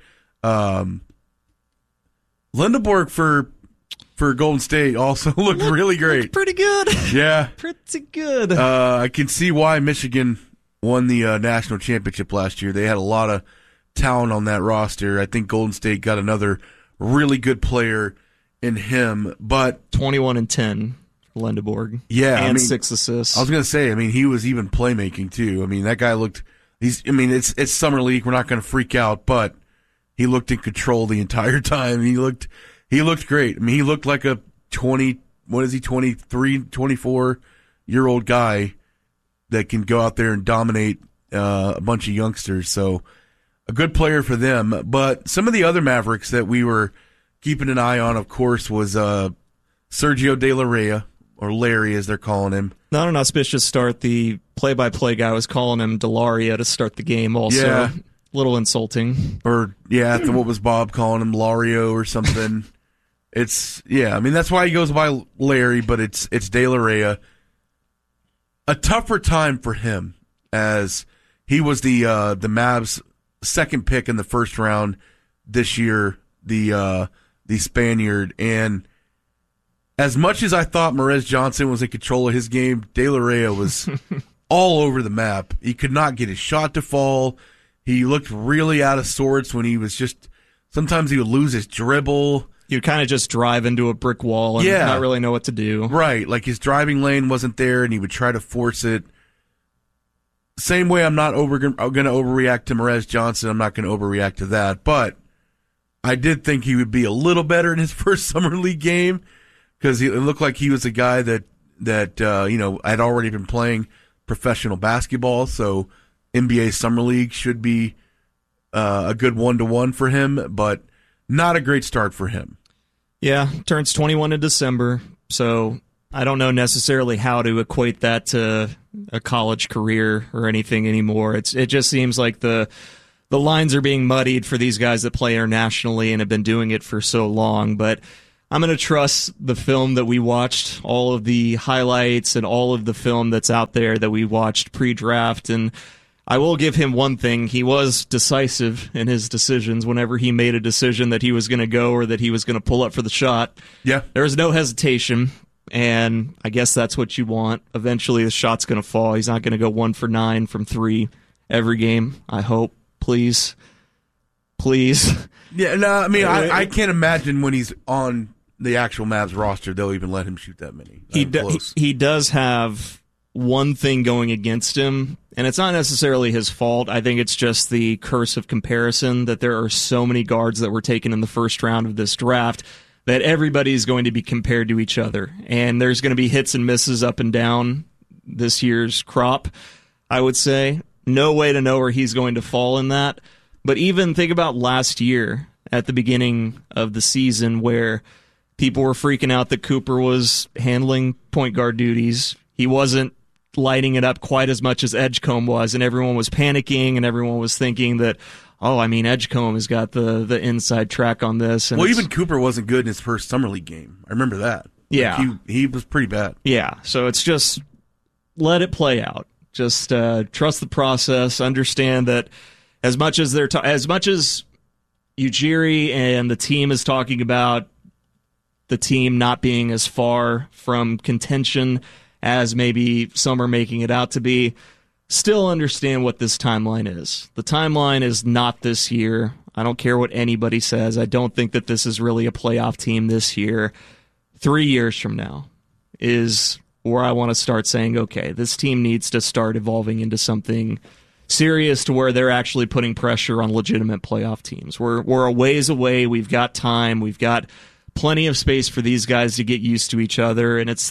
Lindeborg for Golden State also looked really great. Looked pretty good. Yeah. Pretty good. I can see why Michigan won the national championship last year. They had a lot of talent on that roster. I think Golden State got another really good player in him, but 21-10 for Lindeborg. Yeah, and 6 assists. I was going to say, I mean, he was even playmaking too. I mean, that guy looked. It's summer league. We're not going to freak out, but he looked in control the entire time. He looked great. I mean, he looked like a 23, 24-year-old guy that can go out there and dominate a bunch of youngsters. So a good player for them. But some of the other Mavericks that we were keeping an eye on, of course, was Sergio De La Rey, or Larry as they're calling him. Not an auspicious start. The play-by-play guy was calling him Delaria to start the game also. Yeah. A little insulting. Or, what was Bob calling him? Lario or something. I mean, that's why he goes by Larry, but it's De La Rey. A tougher time for him, as he was the Mavs' second pick in the first round this year, the Spaniard. And as much as I thought Marez Johnson was in control of his game, De La Rey was all over the map. He could not get his shot to fall. He looked really out of sorts when he was sometimes he would lose his dribble. You'd kind of just drive into a brick wall and not really know what to do. Right, like his driving lane wasn't there, and he would try to force it. Same way I'm not going to overreact to Marez Johnson, I'm not going to overreact to that. But I did think he would be a little better in his first summer league game, because it looked like he was a guy that had already been playing professional basketball, so NBA Summer League should be a good 1-to-1 for him, but not a great start for him. Yeah, turns 21 in December, so I don't know necessarily how to equate that to a college career or anything anymore. It just seems like the lines are being muddied for these guys that play internationally and have been doing it for so long, but I'm going to trust the film that we watched, all of the highlights and all of the film that's out there that we watched pre-draft, and I will give him one thing. He was decisive in his decisions whenever he made a decision that he was going to go or that he was going to pull up for the shot. Yeah. There was no hesitation, and I guess that's what you want. Eventually the shot's going to fall. He's not going to go 1 for 9 from 3 every game, I hope. Please. Yeah, no, I mean, I can't imagine when he's on the actual Mavs roster, they'll even let him shoot that many. He does have one thing going against him, and it's not necessarily his fault. I think it's just the curse of comparison that there are so many guards that were taken in the first round of this draft that everybody's going to be compared to each other, and there's going to be hits and misses up and down this year's crop, I would say. No way to know where he's going to fall in that. But even think about last year at the beginning of the season where people were freaking out that Cooper was handling point guard duties. He wasn't lighting it up quite as much as Edgecombe was, and everyone was panicking, and everyone was thinking that, Edgecombe has got the inside track on this. And even Cooper wasn't good in his first Summer League game. I remember that. Yeah. Like he was pretty bad. Yeah, so it's just let it play out. Just trust the process, understand that as much as Ujiri and the team is talking about the team not being as far from contention as maybe some are making it out to be, still understand what this timeline is. The timeline is not this year. I don't care what anybody says. I don't think that this is really a playoff team this year. 3 years from now is where I want to start saying, okay, this team needs to start evolving into something serious to where they're actually putting pressure on legitimate playoff teams. We're a ways away. We've got time. We've got plenty of space for these guys to get used to each other, and it's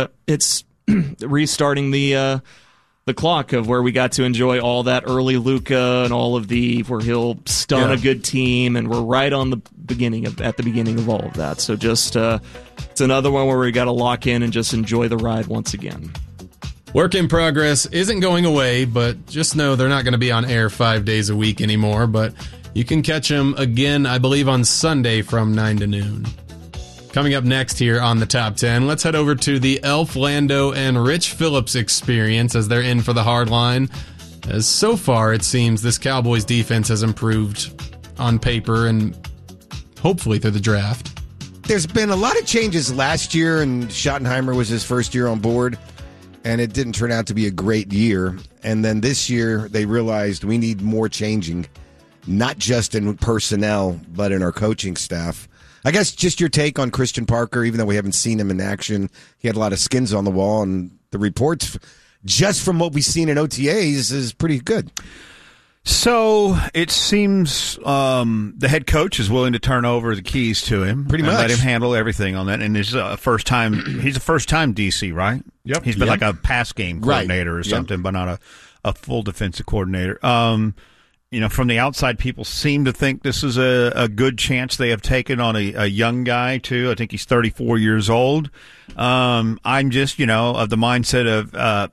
restarting the clock of where we got to enjoy all that early Luka and all of where he'll stun a good team, and we're right on at the beginning of all of that. So just it's another one where we got to lock in and just enjoy the ride once again. Work in Progress isn't going away, but just know they're not going to be on air 5 days a week anymore. But you can catch them again, I believe, on Sunday from 9 to noon. Coming up next here on the Top 10, let's head over to the Elf Lando and Rich Phillips experience as they're in for the hard line. As so far, it seems this Cowboys defense has improved on paper and hopefully through the draft. There's been a lot of changes last year, and Schottenheimer was his first year on board, and it didn't turn out to be a great year. And then this year, they realized we need more changing, not just in personnel, but in our coaching staff. I guess just your take on Christian Parker, even though we haven't seen him in action. He had a lot of skins on the wall, and the reports, just from what we've seen in OTAs, is pretty good. So it seems the head coach is willing to turn over the keys to him. Pretty much. Let him handle everything on that. And he's a first-time DC, right? Yep. He's been like a pass game coordinator or something, but not a full defensive coordinator. From the outside, people seem to think this is a good chance they have taken on a young guy, too. I think he's 34 years old. I'm just, of the mindset of,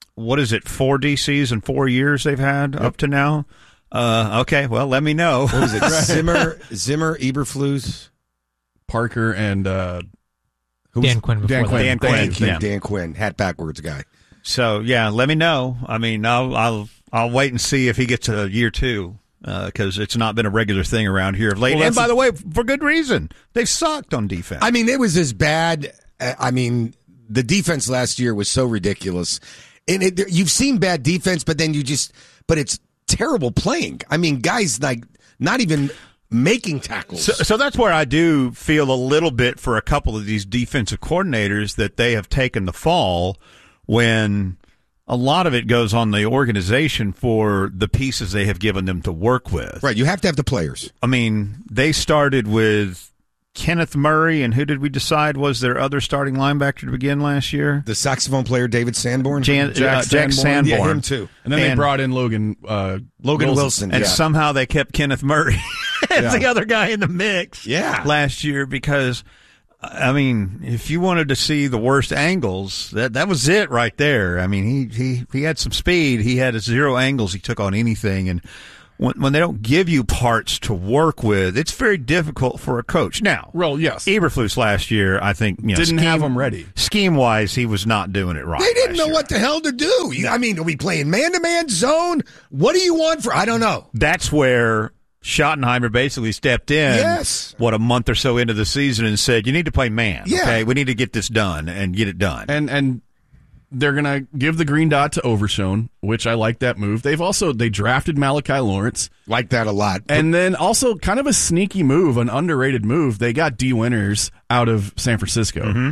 4 DCs in 4 years they've had up to now? Okay, well, let me know. What was it? Zimmer, Eberflus, Parker, and Dan Quinn. Dan Quinn, hat backwards guy. So, yeah, let me know. I mean, I'll wait and see if he gets a year 2, because it's not been a regular thing around here of late. Well, and by the way, for good reason. They've sucked on defense. I mean, it was as bad. The defense last year was so ridiculous. And you've seen bad defense, but then but it's terrible playing. I mean, guys like not even making tackles. So that's where I do feel a little bit for a couple of these defensive coordinators that they have taken the fall when a lot of it goes on the organization for the pieces they have given them to work with. Right, you have to have the players. I mean, they started with Kenneth Murray, and who did we decide was their other starting linebacker to begin last year? The saxophone player David Sanborn? Jack Sanborn. Yeah, him too. And then they brought in Logan Wilson. And somehow they kept Kenneth Murray as the other guy in the mix last year because, I mean, if you wanted to see the worst angles, that was it right there. I mean, he had some speed. He had 0 angles he took on anything, and when they don't give you parts to work with, it's very difficult for a coach. Now, well, yes, Eberflus last year, I think, didn't have them ready. Scheme-wise, he was not doing it right. They didn't know what the hell to do. I mean, are we playing man-to-man zone? What do you want for? I don't know. That's where Schottenheimer basically stepped in. Yes. A month or so into the season and said, "You need to play man. Yeah. Okay, we need to get this done and get it done." And they're going to give the green dot to Overshown, which I like that move. They drafted Malachi Lawrence. Like that a lot. And then also kind of a sneaky move, an underrated move. They got D. Winters out of San Francisco. Mm-hmm.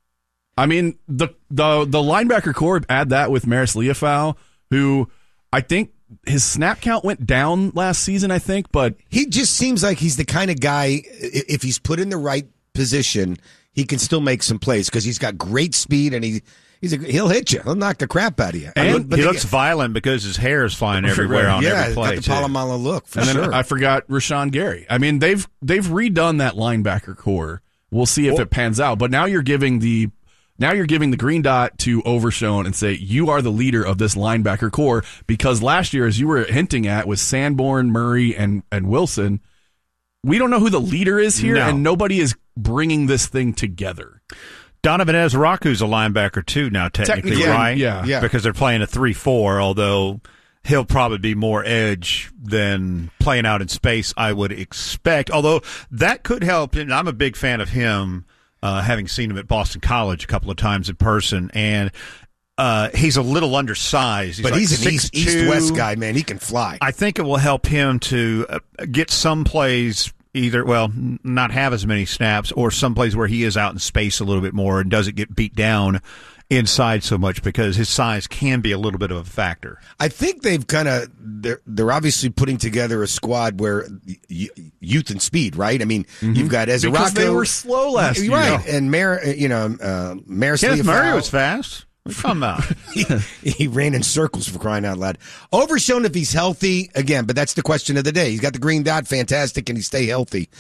I mean, the linebacker core, add that with Maris Liufau, who I think his snap count went down last season, I think, but he just seems like he's the kind of guy, if he's put in the right position, he can still make some plays because he's got great speed and he'll hit you. He'll knock the crap out of you. And he looks violent because his hair is flying everywhere on every play. Yeah, got the Palomalo look, for sure. Then I forgot Rashawn Gary. I mean, they've redone that linebacker core. We'll see if it pans out. But now you're giving the green dot to Overshown and say, you are the leader of this linebacker core, because last year, as you were hinting at, with Sanborn, Murray, and Wilson, we don't know who the leader is here, and nobody is bringing this thing together. Donovan Ezraku's a linebacker too now, technically, right? Yeah. Because they're playing a 3-4, although he'll probably be more edge than playing out in space, I would expect. Although that could help, and I'm a big fan of him, having seen him at Boston College a couple of times in person, and he's a little undersized. But he's an east-west guy, man. He can fly. I think it will help him to get some plays not have as many snaps, or some plays where he is out in space a little bit more and doesn't get beat down inside so much, because his size can be a little bit of a factor. I think they've they're obviously putting together a squad where youth and speed, right? I mean, you've got Ezra because they were slow last year, right? And Maris Kenneth Murray was fast. Come on. He ran in circles, for crying out loud. Overshown if he's healthy, again, but that's the question of the day. He's got the green dot, fantastic, and he stay healthy.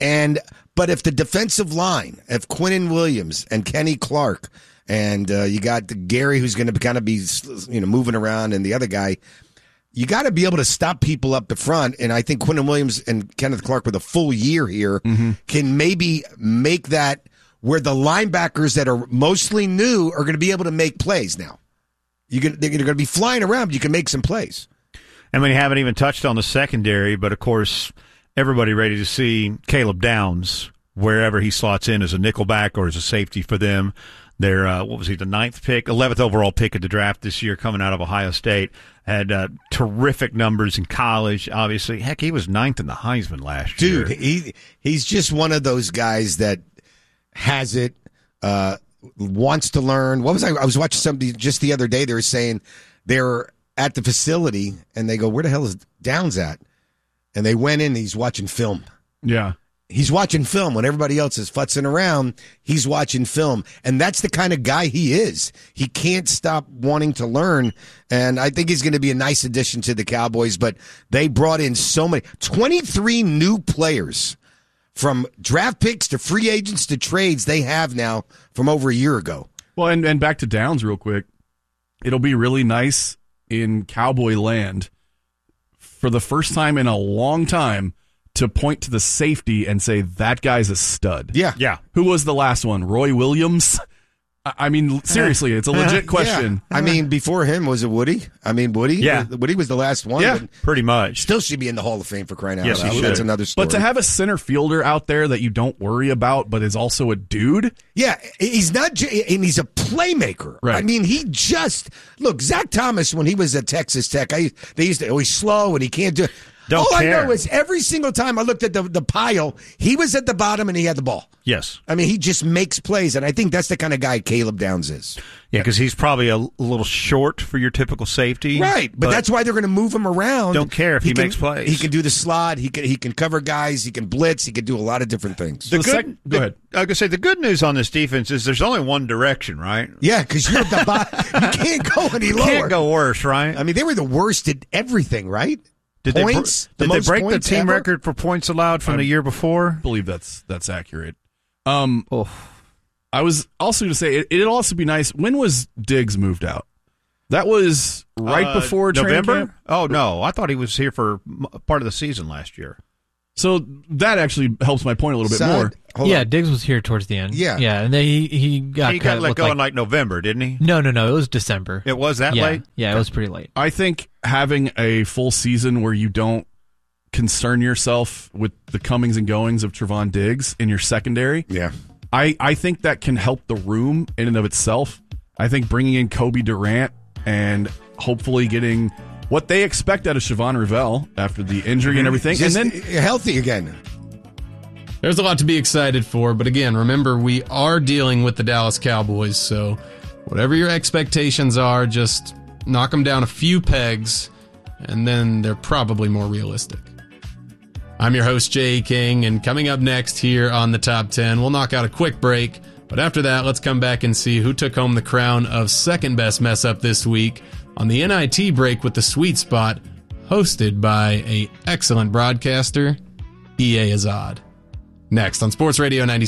But if the defensive line, if Quinnen Williams and Kenny Clark, and you got Gary, who's going to kind of be moving around, and the other guy, you got to be able to stop people up the front. And I think Quinnen Williams and Kenneth Clark with a full year here can maybe make that where the linebackers that are mostly new are going to be able to make plays now. They're going to be flying around, but you can make some plays. And we haven't even touched on the secondary, but of course, everybody ready to see Caleb Downs wherever he slots in as a nickelback or as a safety for them. They're, the 11th overall pick of the draft this year, coming out of Ohio State. Had terrific numbers in college, obviously. Heck, he was 9th in the Heisman last year. Dude, he's just one of those guys that has it, wants to learn. What was I was watching somebody just the other day. They were saying they were at the facility, and they go, where the hell is Downs at? And they went in, and he's watching film. Yeah. He's watching film. When everybody else is futzing around, he's watching film. And that's the kind of guy he is. He can't stop wanting to learn. And I think he's going to be a nice addition to the Cowboys. But they brought in 23 new players. From draft picks to free agents to trades, they have now from over a year ago. Well, and back to Downs real quick. It'll be really nice in Cowboy land for the first time in a long time to point to the safety and say, that guy's a stud. Yeah. Who was the last one? Roy Williams? I mean, seriously, it's a legit question. Yeah. I mean, before him, was it Woody? I mean, Woody? Yeah. Woody was the last one. Yeah, pretty much. Still should be in the Hall of Fame, for crying out loud. Yes, That's another story. But to have a center fielder out there that you don't worry about, but is also a dude. Yeah, he's not, and he's a playmaker. Right. I mean, look, Zach Thomas, when he was at Texas Tech, they used to, he's slow and he can't do it. Don't All care. I know is every single time I looked at the pile, he was at the bottom and he had the ball. Yes. I mean, he just makes plays, and I think that's the kind of guy Caleb Downs is. Yeah, because he's probably a little short for your typical safety. Right, but that's why they're going to move him around. Don't care if he makes plays. He can do the slot. He can cover guys. He can blitz. He can do a lot of different things. Go ahead. I was going to say, the good news on this defense is there's only one direction, right? Yeah, because you're at the bottom. You can't go any lower. Can't go worse, right? I mean, they were the worst at everything, right? Did points? Did they break the team ever? record for points allowed from the year before? I believe that's accurate. I was also going to say it'd also be nice. When was Diggs moved out? That was right before training November. camp? Oh no, I thought he was here for part of the season last year. So that actually helps my point a little bit more. Yeah, Diggs was here towards the end. Yeah, and then he got let go in like November, didn't he? No, it was December. It was that late? Yeah, it was pretty late. I think having a full season where you don't concern yourself with the comings and goings of Trevon Diggs in your secondary. Yeah. I think that can help the room in and of itself. I think bringing in Kobe Durant and hopefully getting what they expect out of Siobhan Rivell after the injury and everything. Just and then healthy again. There's a lot to be excited for, but again, remember, we are dealing with the Dallas Cowboys, so whatever your expectations are, just knock them down a few pegs, and then they're probably more realistic. I'm your host, Jay King, and coming up next here on the Top 10, we'll knock out a quick break, but after that, let's come back and see who took home the crown of second best mess up this week on the NIT break with the Sweet Spot, hosted by an excellent broadcaster, E.A. Azad. Next on Sports Radio 96.